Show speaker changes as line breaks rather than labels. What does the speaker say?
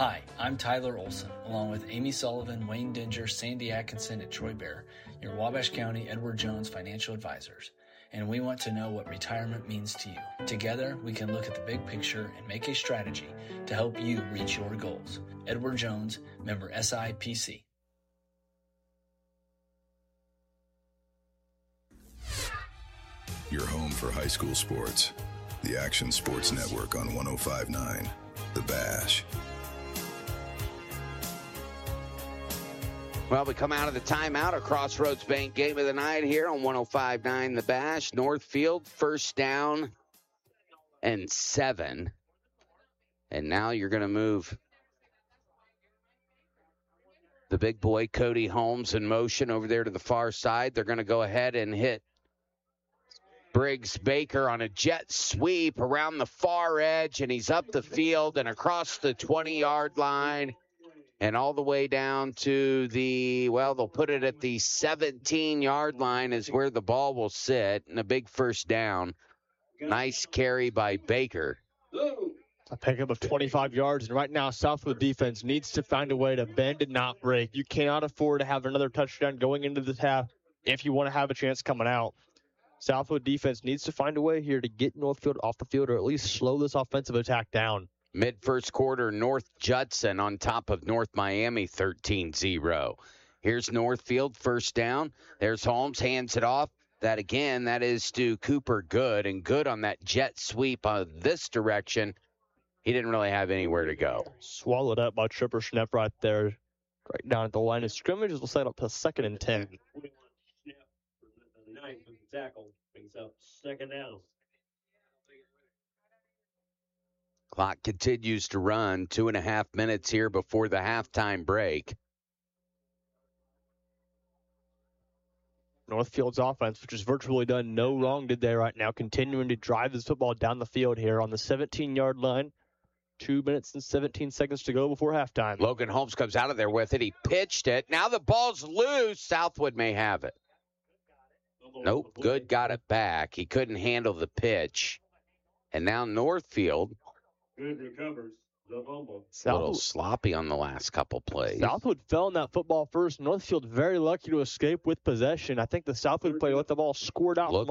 Hi, I'm Tyler Olson, along with Amy Sullivan, Wayne Dinger, Sandy Atkinson, and Troy Bear, your Wabash County Edward Jones financial advisors. And we want to know what retirement means to you. Together, we can look at the big picture and make a strategy to help you reach your goals. Edward Jones, member SIPC.
Your home for high school sports. The Action Sports Network on 105.9, The Bash.
Well, we come out of the timeout, a Crossroads Bank game of the night here on 105.9 The Bash. Northfield, first down and 7. And now you're going to move the big boy, Cody Holmes, in motion over there to the far side. They're going to go ahead and hit Briggs Baker on a jet sweep around the far edge, and he's up the field and across the 20-yard line. And all the way down to they'll put it at the 17-yard line is where the ball will sit, and a big first down. Nice carry by Baker.
A pickup of 25 yards, and right now Southwood defense needs to find a way to bend and not break. You cannot afford to have another touchdown going into the half if you want to have a chance coming out. Southwood defense needs to find a way here to get Northfield off the field or at least slow this offensive attack down.
Mid-first quarter, North Judson on top of North Miami, 13-0. Here's Northfield, first down. There's Holmes, hands it off. That is to Cooper Good, and Good on that jet sweep this direction. He didn't really have anywhere to go.
Swallowed up by Tripper Schnepp right there, right down at the line of scrimmage. Will set up to 2nd and 10.
Tackle brings up 2nd down.
Clock continues to run. 2.5 minutes here before the halftime break.
Northfield's offense, which has virtually done no wrong today right now, continuing to drive this football down the field here on the 17-yard line. 2 minutes and 17 seconds to go before halftime.
Logan Holmes comes out of there with it. He pitched it. Now the ball's loose. Southwood may have it. Nope, Good got it back. He couldn't handle the pitch. And now Northfield.
Good recovers the fumble.
A little sloppy on the last couple plays.
Southwood fell in that football first. Northfield very lucky to escape with possession. I think the Southwood player let the ball squirt out.